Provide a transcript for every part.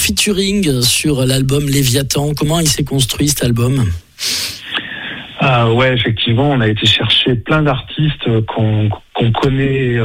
featuring sur l'album Léviathan. Comment il s'est construit cet album ? Ouais, effectivement, on a été chercher plein d'artistes qu'on connaît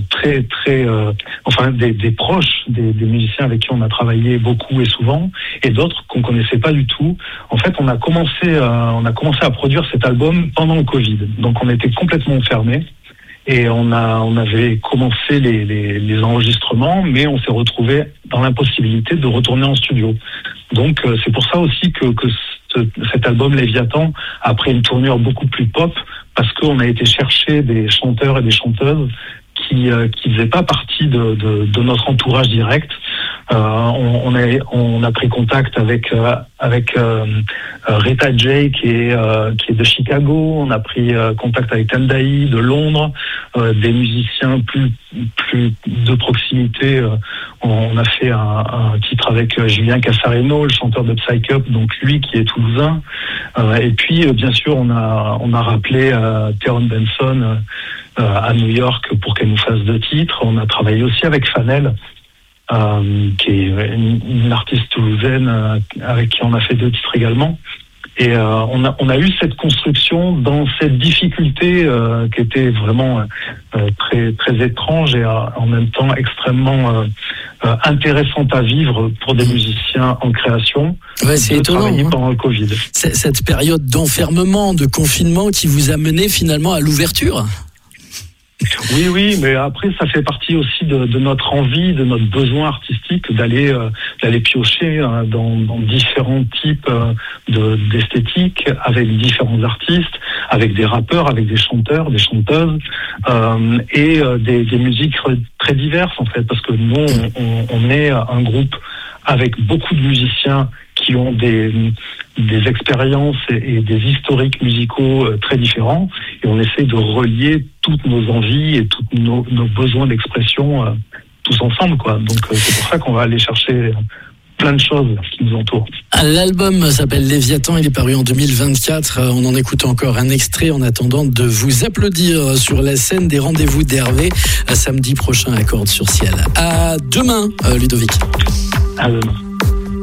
enfin des proches, des musiciens avec qui on a travaillé beaucoup et souvent, et d'autres qu'on connaissait pas du tout. En fait, on a commencé à produire cet album pendant le Covid, donc on était complètement enfermés. Et on avait commencé les enregistrements, mais on s'est retrouvé dans l'impossibilité de retourner en studio. Donc c'est pour ça aussi que cet album Léviathan a pris une tournure beaucoup plus pop, parce qu'on a été chercher des chanteurs et des chanteuses qui faisaient pas partie de notre entourage direct. On a pris contact avec Rita J qui est de Chicago. On a pris contact avec Tendai de Londres, des musiciens plus de proximité. On a fait un titre avec Julien Cassareno, le chanteur de Psych Up, donc lui qui est toulousain. Et puis bien sûr on a rappelé Theron Benson à New York pour qu'elle nous fasse 2 titres. On a travaillé aussi avec Fanel, qui est une artiste toulousaine avec qui on a fait 2 titres également. Et on a eu cette construction dans cette difficulté qui était vraiment très très étrange et en même temps extrêmement intéressante à vivre pour des musiciens en création. Ouais, c'est étonnant, hein, pendant le Covid. Cette période d'enfermement, de confinement qui vous a mené finalement à l'ouverture. Oui, mais après ça fait partie aussi de notre envie, de notre besoin artistique d'aller piocher dans différents types d'esthétiques, avec différents artistes, avec des rappeurs, avec des chanteurs, des chanteuses, et des musiques très diverses en fait, parce que nous on est un groupe avec beaucoup de musiciens qui ont des expériences et des historiques musicaux très différents, et on essaie de relier toutes nos envies et tous nos besoins d'expression tous ensemble, quoi. Donc c'est pour ça qu'on va aller chercher plein de choses qui nous entourent. L'album s'appelle Léviathan, il est paru en 2024. On en écoute encore un extrait en attendant de vous applaudir sur la scène des rendez-vous d'Hervé samedi prochain à Cordes sur Ciel. À demain, Ludovic. À demain.